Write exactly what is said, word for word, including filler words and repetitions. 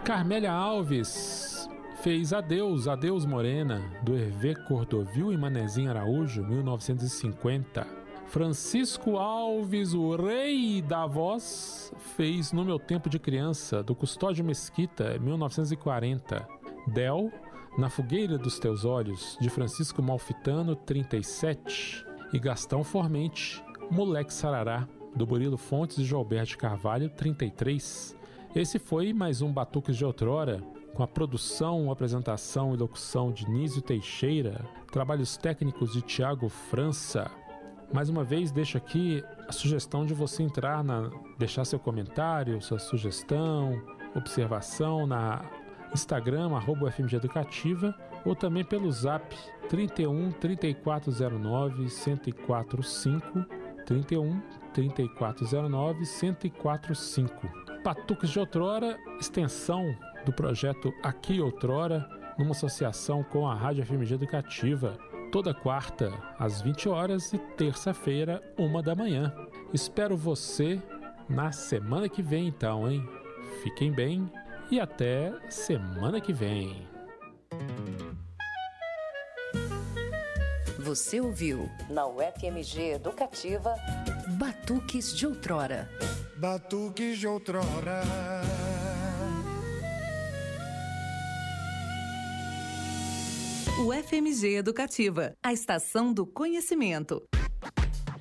Carmélia Alves fez Adeus, Adeus Morena, do Hervé Cordovil e Manezinho Araújo, mil novecentos e cinquenta. Francisco Alves, o rei da voz, fez No Meu Tempo de Criança, do Custódio Mesquita, mil novecentos e quarenta. Del, Na Fogueira dos Teus Olhos, de Francisco Malfitano, trinta e sete. E Gastão Formente, Moleque Sarará, do Burilo Fontes e Gilberto Carvalho, trinta e três. Esse foi mais um Batuques de Outrora, com a produção, apresentação e locução de Nísio Teixeira, trabalhos técnicos de Tiago França. Mais uma vez, deixo aqui a sugestão de você entrar, na, deixar seu comentário, sua sugestão, observação na Instagram, arroba F M G Educativa, ou também pelo Zap trinta e um, trinta e quatro zero nove, cento e quatro cinco, trinta e um, trinta e quatro zero nove, cento e quatro cinco. Batuques de Outrora, extensão do projeto Aqui Outrora, numa associação com a Rádio F M G Educativa, toda quarta às vinte horas e terça-feira, uma da manhã. Espero você na semana que vem então, hein? Fiquem bem e até semana que vem. Você ouviu na U F M G Educativa Batuques de Outrora. Batuques de Outrora. U F M G Educativa, a estação do conhecimento.